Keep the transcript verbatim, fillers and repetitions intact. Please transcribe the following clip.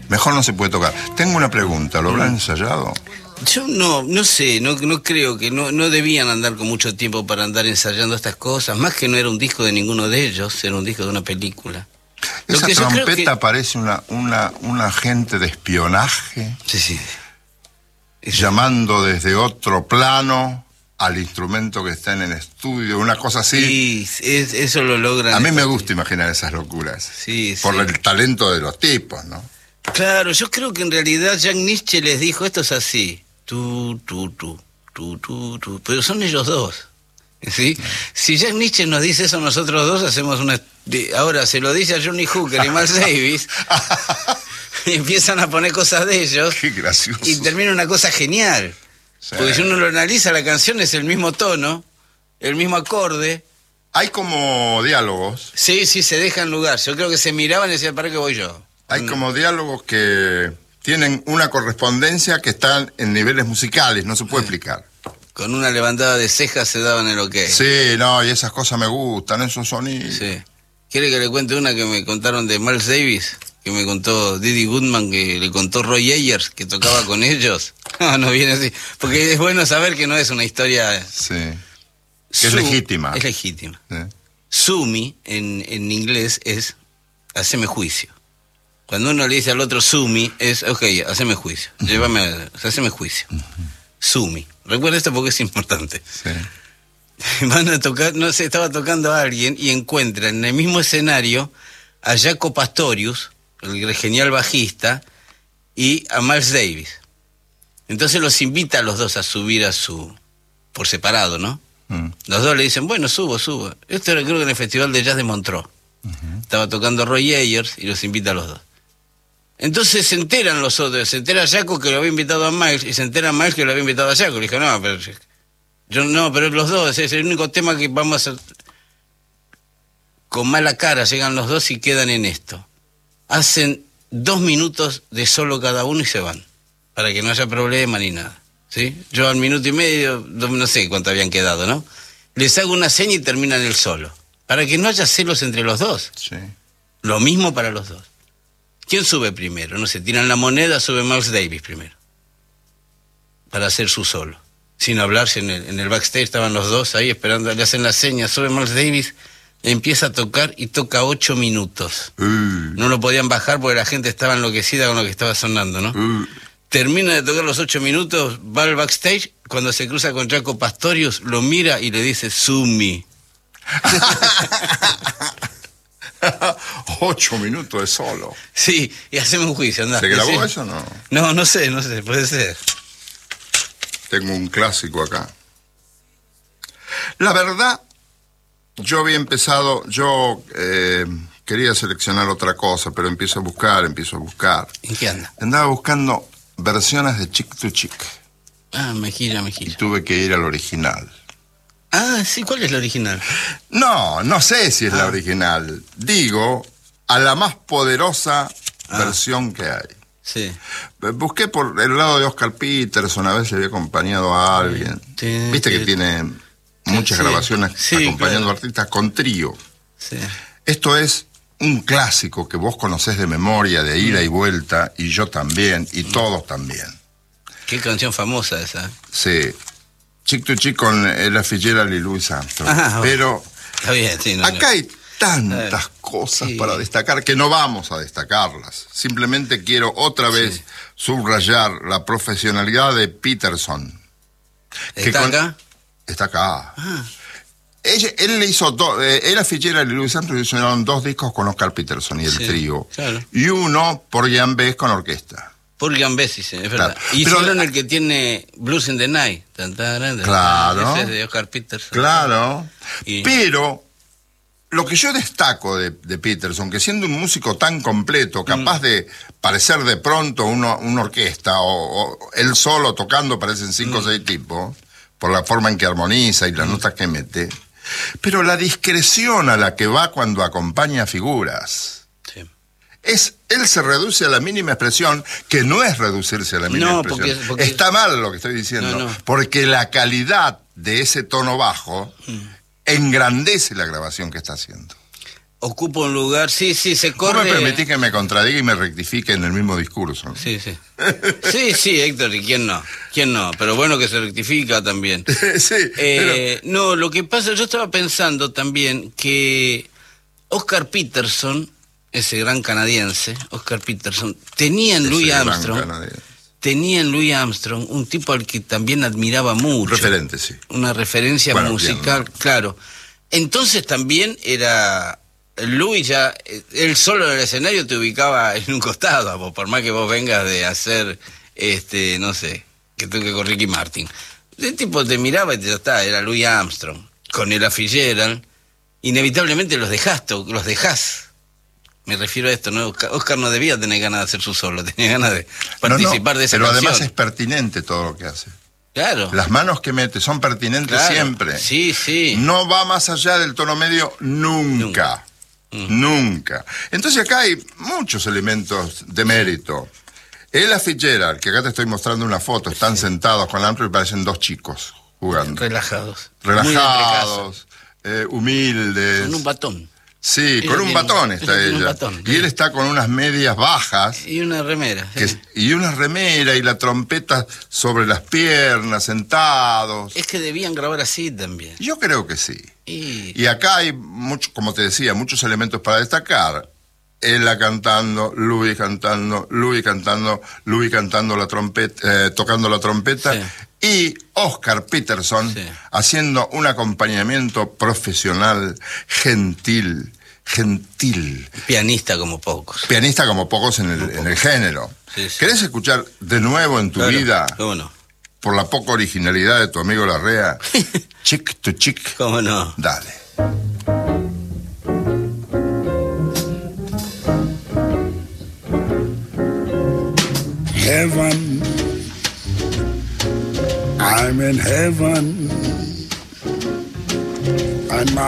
Mejor no se puede tocar. Tengo una pregunta, ¿lo habrán ensayado? Yo no, no sé, no, no creo que, no, no debían andar con mucho tiempo para andar ensayando estas cosas, más que no era un disco de ninguno de ellos, era un disco de una película. Esa Lo que yo creo trompeta que... parece una, una, un agente de espionaje, Sí, sí. Es... llamando desde otro plano al instrumento que está en el estudio, una cosa así. Sí, es, eso lo logran. A mí me gusta imaginar esas locuras, sí, por sí. el talento de los tipos, ¿no? Claro, yo creo que en realidad Jack Nitzsche les dijo, esto es así, tú, tú, tú, tú, tú, tú, pero son ellos dos, ¿sí? Si Jack Nitzsche nos dice eso, nosotros dos hacemos una... Ahora se lo dice a Johnny Hooker y Miles Davis, y empiezan a poner cosas de ellos. Qué gracioso. Y termina una cosa genial, sí. Porque si uno lo analiza, la canción es el mismo tono, el mismo acorde. Hay como diálogos. Sí, sí, se dejan lugar. Yo creo que se miraban y decían, ¿para qué voy yo? Hay como diálogos que tienen una correspondencia que están en niveles musicales, no se puede sí. explicar. Con una levantada de cejas se daban el ok. Sí, no, y esas cosas me gustan, esos sonidos. Sí. ¿Quiere que le cuente una que me contaron de Miles Davis? Que me contó Didi Goodman, que le contó Roy Ayers, que tocaba con ellos. No, no viene así. Porque es bueno saber que no es una historia... Sí. Que es legítima. Es legítima. Sí. Sumi, en, en inglés, es haceme juicio. Cuando uno le dice al otro Sumi, es, ok, haceme juicio, uh-huh. llévame, a, haceme juicio. Uh-huh. Sumi. Recuerda esto porque es importante. Sí. Van a tocar, no sé, estaba tocando a alguien y encuentran en el mismo escenario a Jaco Pastorius, el genial bajista, y a Miles Davis. Entonces los invita a los dos a subir a su... por separado, ¿no? Uh-huh. Los dos le dicen, bueno, subo, subo. Esto era creo que en el Festival de Jazz de Montreux. Uh-huh. Estaba tocando Roy Ayers y los invita a los dos. Entonces se enteran los otros, se entera Jaco que lo había invitado a Miles y se entera Miles que lo había invitado a Jaco. Le dijo, no, pero yo no, pero los dos, es el único tema que vamos a hacer. Con mala cara llegan los dos y quedan en esto. Hacen dos minutos de solo cada uno y se van, para que no haya problema ni nada, ¿sí? Yo al minuto y medio, no sé cuánto habían quedado, ¿no? Les hago una seña y terminan el solo, para que no haya celos entre los dos. Sí. Lo mismo para los dos. ¿Quién sube primero? No sé, tiran la moneda, sube Miles Davis primero, para hacer su solo. Sin hablarse, en el, en el backstage estaban los dos ahí esperando, le hacen la seña, sube Miles Davis, empieza a tocar y toca ocho minutos. Uh. No lo podían bajar porque la gente estaba enloquecida con lo que estaba sonando, ¿no? Uh. Termina de tocar los ocho minutos, va al backstage, cuando se cruza con Jaco Pastorius, lo mira y le dice, Sumi. Ocho minutos de solo. Sí, y hacemos un juicio, anda. ¿Se grabó sí. eso o no? No, no sé, no sé, puede ser. Tengo un clásico acá. La verdad, yo había empezado, yo eh, quería seleccionar otra cosa, pero empiezo a buscar, empiezo a buscar. ¿En qué anda? Andaba buscando versiones de Chick to Chick. Ah, Mejilla, Mejilla. Y tuve que ir al original. Ah, sí, ¿cuál es la original? No, no sé si es ah. la original. Digo, a la más poderosa ah. versión que hay. Sí. Busqué por el lado de Oscar Peterson, a ver si había acompañado a alguien. Sí, Viste sí. que tiene muchas sí. grabaciones sí, acompañando claro. artistas con trío. Sí. Esto es un clásico que vos conocés de memoria, de ida mm. y vuelta, y yo también, y mm. todos también. Qué canción famosa esa. Sí. Chick to Chick con Ella Fitzgerald y Louis Armstrong. Ajá, pero está bien, sí, no, acá no. hay tantas cosas sí. para destacar que no vamos a destacarlas. Simplemente quiero otra vez sí. subrayar la profesionalidad de Peterson. ¿Está con... acá? Está acá. Ah. Ella, él le hizo dos, eh, Ella Fitzgerald y Louis Armstrong hicieron dos discos con Oscar Peterson y el sí, trío. Claro. Y uno por Jan Bess con orquesta. Por Jan Bess, sí, es verdad. Claro. Y Pero, hicieron el que tiene Blues in the Night. Tan, tan, tan, claro. Ese es de Oscar Peterson. Claro. Y... Pero lo que yo destaco de, de Peterson, que siendo un músico tan completo, capaz mm. de parecer de pronto uno, una orquesta, o, o él solo tocando parecen cinco o mm. seis tipos, por la forma en que armoniza y las mm. notas que mete, pero la discreción a la que va cuando acompaña figuras... Es, él se reduce a la mínima expresión, que no es reducirse a la mínima no, expresión. Porque, porque... Está mal lo que estoy diciendo, no, no. porque la calidad de ese tono bajo mm. engrandece la grabación que está haciendo. ocupa un lugar, sí, sí, se ¿Vos corre... me permitís que me contradiga y me rectifique en el mismo discurso? Sí, sí. Sí, sí, Héctor, ¿y quién no? ¿Quién no? Pero bueno que se rectifica también. Sí, eh, pero... No, lo que pasa, yo estaba pensando también que Oscar Peterson, ese gran canadiense, Oscar Peterson, tenía en Ese Louis gran Armstrong, canadiense. tenía en Louis Armstrong un tipo al que también admiraba mucho. Referente, sí. Una referencia Bueno, musical, bien, ¿no? claro. Entonces también era... Louis ya, él solo en el escenario te ubicaba en un costado, vos, por más que vos vengas de hacer, este, no sé, que toque con Ricky Martin. El tipo te miraba y ya está, era Louis Armstrong. Con Ella Fitzgerald, inevitablemente los dejás, los dejás. Me refiero a esto, ¿no? Oscar no debía tener ganas de hacer su solo, tenía ganas de participar no, no, de esa pero canción. además es pertinente todo lo que hace. Claro. Las manos que mete son pertinentes Claro. siempre. Sí, sí. No va más allá del tono medio nunca. Nunca. Mm. Nunca. Entonces acá hay muchos elementos de mérito. Ella Fitzgerald, que acá te estoy mostrando una foto, están sí. sentados con la Armstrong y parecen dos chicos jugando. Relajados. Relajados, eh, humildes. Con un batón. Sí, ella con un tiene, batón está ella. ella. Tiene un batón, y él está con unas medias bajas. Y una remera. Que, sí. Y una remera y la trompeta sobre las piernas, sentados. Es que debían grabar así también. Yo creo que sí. Y, y acá hay, mucho, como te decía, muchos elementos para destacar. Ella cantando, Louis cantando, Louis cantando, Louis cantando la trompeta, eh, tocando la trompeta, sí. Y Oscar Peterson sí. haciendo un acompañamiento profesional, gentil, gentil. Pianista como pocos. Pianista como pocos en el, como en pocos. el género. Sí, sí. ¿Querés escuchar de nuevo en tu claro. vida? ¿Cómo no? Por la poca originalidad de tu amigo Larrea. Chick to chick. ¿Cómo no? Dale. Heaven, I'm in heaven, and my